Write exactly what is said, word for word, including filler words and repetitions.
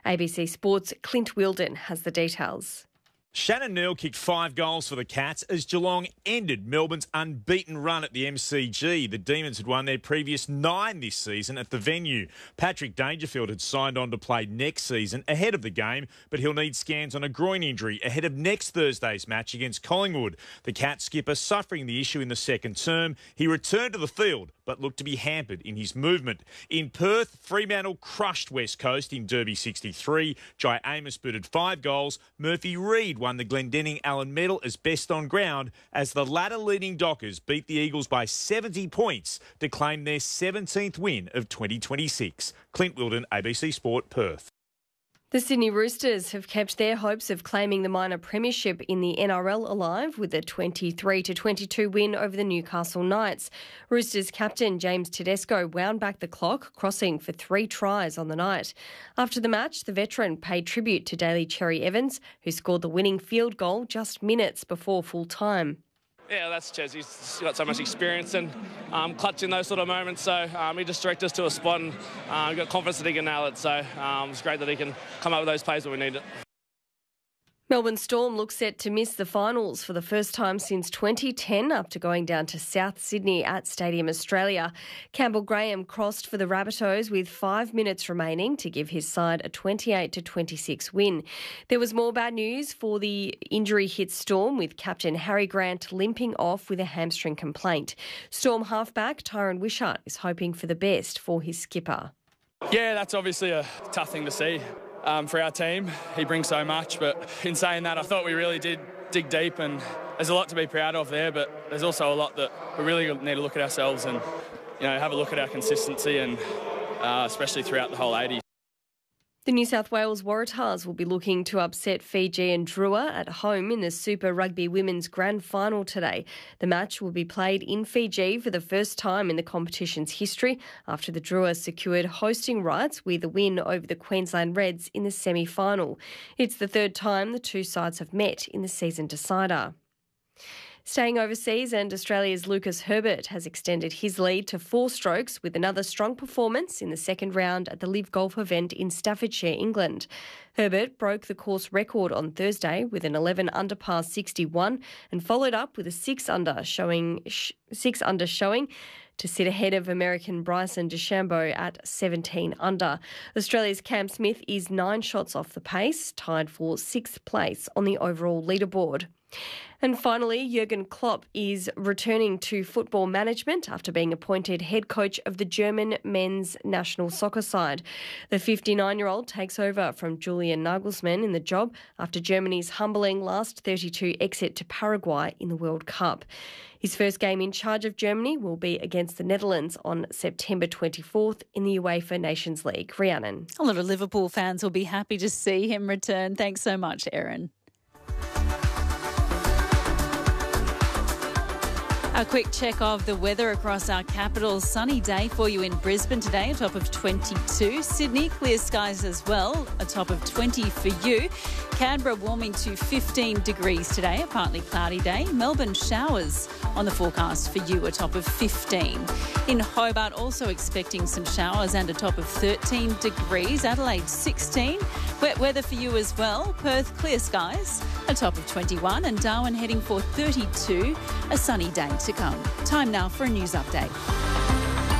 A B C Sports' Clint Wilden has the details. Shannon Neal kicked five goals for the Cats as Geelong ended Melbourne's unbeaten run at the M C G. The Demons had won their previous nine this season at the venue. Patrick Dangerfield had signed on to play next season ahead of the game, but he'll need scans on a groin injury ahead of next Thursday's match against Collingwood. The Cats skipper suffering the issue in the second term. He returned to the field, but looked to be hampered in his movement. In Perth, Fremantle crushed West Coast in Derby sixty-three. Jai Amos booted five goals. Murphy Reid won the Glendenning Allen Medal as best on ground as the latter leading Dockers beat the Eagles by seventy points to claim their seventeenth win of twenty twenty-six. Clint Wilden, A B C Sport, Perth. The Sydney Roosters have kept their hopes of claiming the minor premiership in the N R L alive with a twenty-three to twenty-two win over the Newcastle Knights. Roosters captain James Tedesco wound back the clock, crossing for three tries on the night. After the match, the veteran paid tribute to Daly Cherry Evans, who scored the winning field goal just minutes before full time. Yeah, that's Ches. He's got so much experience and um, clutch in those sort of moments. So um, he just directed us to a spot and uh, got confidence that he can nail it. So um, it's great that he can come up with those plays when we need it. Melbourne Storm look set to miss the finals for the first time since twenty ten after going down to South Sydney at Stadium Australia. Campbell Graham crossed for the Rabbitohs with five minutes remaining to give his side a twenty-eight to twenty-six win. There was more bad news for the injury-hit Storm, with captain Harry Grant limping off with a hamstring complaint. Storm halfback Tyron Wishart is hoping for the best for his skipper. Yeah, that's obviously a tough thing to see. Um, for our team, he brings so much, but in saying that, I thought we really did dig deep, and there's a lot to be proud of there, but there's also a lot that we really need to look at ourselves and, you know, have a look at our consistency, and uh, especially throughout the whole eighty. The New South Wales Waratahs will be looking to upset Fiji and Drua at home in the Super Rugby Women's Grand Final today. The match will be played in Fiji for the first time in the competition's history after the Drua secured hosting rights with a win over the Queensland Reds in the semi-final. It's the third time the two sides have met in the season decider. Staying overseas, and Australia's Lucas Herbert has extended his lead to four strokes with another strong performance in the second round at the Live Golf event in Staffordshire, England. Herbert broke the course record on Thursday with an eleven under par sixty-one and followed up with a six under showing six under showing to sit ahead of American Bryson DeChambeau at seventeen under. Australia's Cam Smith is nine shots off the pace, tied for sixth place on the overall leaderboard. And finally, Jurgen Klopp is returning to football management after being appointed head coach of the German men's national soccer side. The fifty-nine-year-old takes over from Julian Nagelsmann in the job after Germany's humbling last thirty-two exit to Paraguay in the World Cup. His first game in charge of Germany will be against the Netherlands on September twenty-fourth in the UEFA Nations League. Rhiannon. A lot of Liverpool fans will be happy to see him return. Thanks so much, Erin. A quick check of the weather across our capital. Sunny day for you in Brisbane today, a top of twenty-two. Sydney, clear skies as well, a top of twenty for you. Canberra warming to fifteen degrees today, a partly cloudy day. Melbourne showers on the forecast for you, a top of fifteen. In Hobart, also expecting some showers and a top of thirteen degrees. Adelaide, sixteen. Wet weather for you as well. Perth, clear skies, a top of twenty-one. And Darwin heading for thirty-two, a sunny day to come. Time now for a news update.